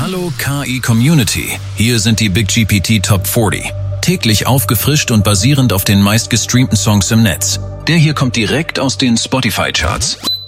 Hallo KI Community, hier sind die BigGPT Top 40. Täglich aufgefrischt und basierend auf den meistgestreamten Songs im Netz. Der hier kommt direkt aus den Spotify-Charts.